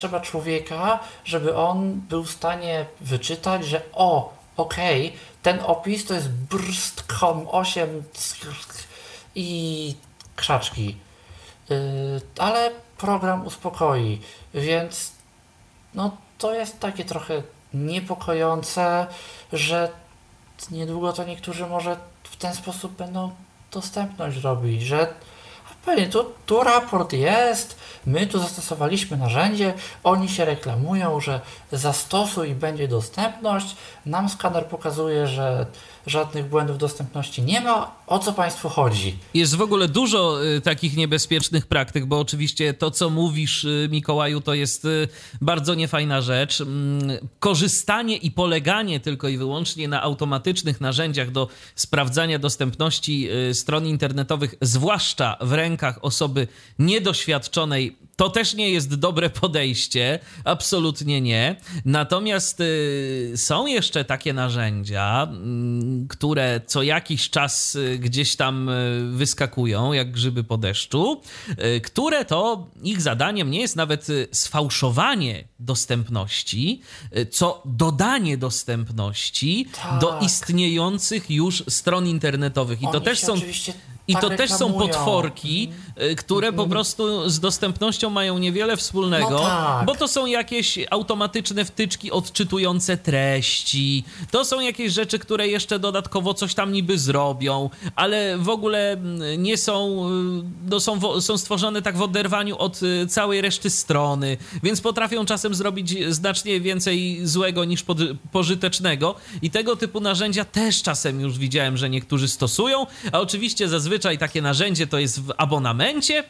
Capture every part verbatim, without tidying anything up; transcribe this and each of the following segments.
trzeba człowieka, żeby on był w stanie wyczytać, że o, okej, okay, ten opis to jest brst, com, osiem i krzaczki. Yy, ale program uspokoi, więc no to jest takie trochę niepokojące, że niedługo to niektórzy może w ten sposób będą dostępność robić, że pewnie tu, tu raport jest, my tu zastosowaliśmy narzędzie, oni się reklamują, że zastosuj i będzie dostępność, nam skaner pokazuje, że żadnych błędów dostępności nie ma. O co Państwu chodzi? Jest w ogóle dużo y, takich niebezpiecznych praktyk, bo oczywiście to, co mówisz, y, Mikołaju, to jest y, bardzo niefajna rzecz. Y, korzystanie i poleganie tylko i wyłącznie na automatycznych narzędziach do sprawdzania dostępności y, stron internetowych, zwłaszcza w rękach osoby niedoświadczonej, to też nie jest dobre podejście, absolutnie nie. Natomiast y, są jeszcze takie narzędzia, y, które co jakiś czas y, gdzieś tam y, wyskakują, jak grzyby po deszczu, y, które to ich zadaniem nie jest nawet y, sfałszowanie dostępności, y, co dodanie dostępności tak. do istniejących już stron internetowych. I Oni to też są... oczywiście... I tak to też są reklamują. potworki, które po prostu z dostępnością mają niewiele wspólnego, no tak. bo to są jakieś automatyczne wtyczki odczytujące treści, to są jakieś rzeczy, które jeszcze dodatkowo coś tam niby zrobią, ale w ogóle nie są, no są, są stworzone tak w oderwaniu od całej reszty strony, więc potrafią czasem zrobić znacznie więcej złego niż pod, pożytecznego i tego typu narzędzia też czasem już widziałem, że niektórzy stosują, a oczywiście zazwyczaj takie narzędzie to jest w abonamencie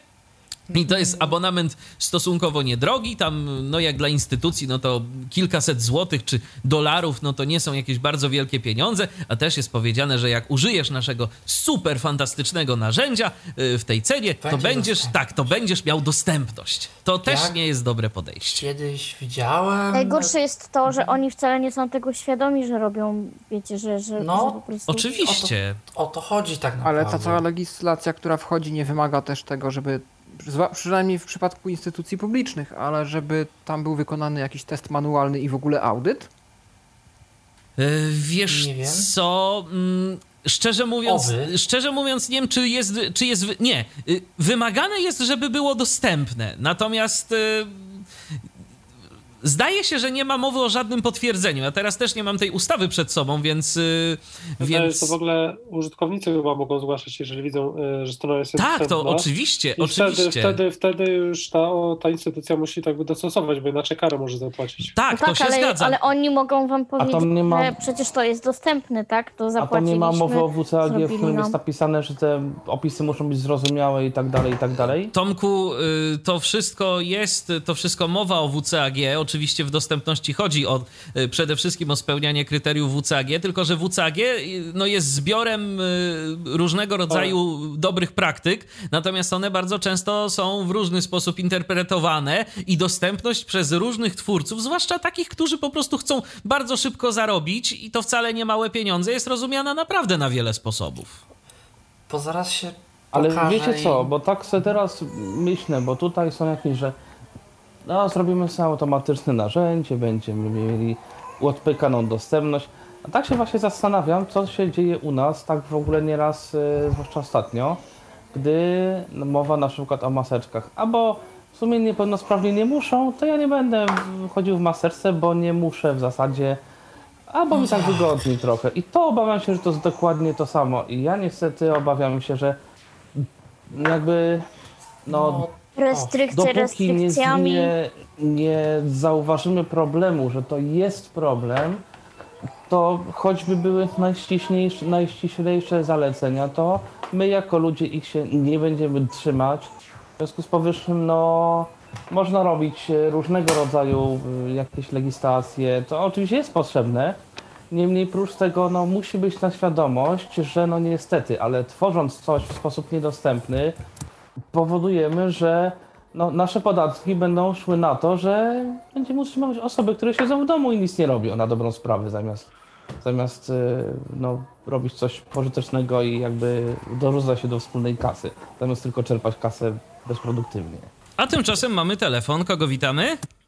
i to jest abonament stosunkowo niedrogi, tam no jak dla instytucji no to kilkaset złotych czy dolarów, no to nie są jakieś bardzo wielkie pieniądze, a też jest powiedziane, że jak użyjesz naszego super fantastycznego narzędzia w tej cenie, to będziesz, tak, to będziesz miał dostępność. To też Jak nie jest dobre podejście. Kiedyś widziałem... Najgorsze jest to, że oni wcale nie są tego świadomi, że robią, wiecie, że, że, No, że po prostu... Oczywiście. O to, o to chodzi tak naprawdę. Ale ta cała legislacja, która wchodzi, nie wymaga też tego, żeby, przynajmniej w przypadku instytucji publicznych, ale żeby tam był wykonany jakiś test manualny i w ogóle audyt? Wiesz Nie wiem. co... Mm, Szczerze mówiąc, Oby. szczerze mówiąc, nie wiem, czy jest, czy jest. Nie. Wymagane jest, żeby było dostępne. Natomiast. Zdaje się, że nie ma mowy o żadnym potwierdzeniu. Ja teraz też nie mam tej ustawy przed sobą, więc... To więc... to w ogóle użytkownicy chyba mogą zgłaszać, jeżeli widzą, że strona jest Tak, dostępna. to oczywiście, I oczywiście. Wtedy, wtedy, wtedy już ta, ta instytucja musi tak dostosować, bo inaczej karę może zapłacić. Tak, No to tak, się ale, zgadza. ale oni mogą wam powiedzieć, nie ma- że przecież to jest dostępne, tak? To A to zapłaciliśmy. nie ma mowy o W C A G, w zrobili którym jest nam. napisane, że te opisy muszą być zrozumiałe i tak dalej, i tak dalej? Tomku, y, to wszystko jest, to wszystko mowa o W C A G. Oczywiście w dostępności chodzi o, y, przede wszystkim o spełnianie kryteriów W C A G, tylko że W C A G y, no, jest zbiorem y, różnego rodzaju dobrych praktyk, natomiast one bardzo często są w różny sposób interpretowane i dostępność przez różnych twórców, zwłaszcza takich, którzy po prostu chcą bardzo szybko zarobić i to wcale nie małe pieniądze, jest rozumiana naprawdę na wiele sposobów. Bo zaraz się Ale pokaże wiecie i- co, bo tak sobie teraz myślę, bo tutaj są jakieś, że no zrobimy sobie automatyczne narzędzie, będziemy mieli odpykaną dostępność. A tak się właśnie zastanawiam, co się dzieje u nas, tak w ogóle nieraz, yy, zwłaszcza ostatnio, gdy mowa na przykład o maseczkach. Albo w sumie niepełnosprawni nie muszą, to ja nie będę chodził w maseczce, bo nie muszę w zasadzie, albo mi tak wygodniej trochę. I to obawiam się, że to jest dokładnie to samo. I ja niestety obawiam się, że jakby no, No, Restrykcje dopóki nie, restrykcjami. nie, nie zauważymy problemu, że to jest problem, to choćby były najściślejsze, najściślejsze zalecenia, to my jako ludzie ich się nie będziemy trzymać. W związku z powyższym, no, można robić różnego rodzaju y, jakieś legislacje, to oczywiście jest potrzebne. Niemniej prócz tego, no, musi być na świadomość, że no niestety, ale tworząc coś w sposób niedostępny, powodujemy, że no, nasze podatki będą szły na to, że będziemy utrzymywać osoby, które siedzą w domu i nic nie robią na dobrą sprawę, zamiast, zamiast y, no, robić coś pożytecznego i jakby dorzucać się do wspólnej kasy, zamiast tylko czerpać kasę bezproduktywnie. A tymczasem mamy telefon. Kogo witamy?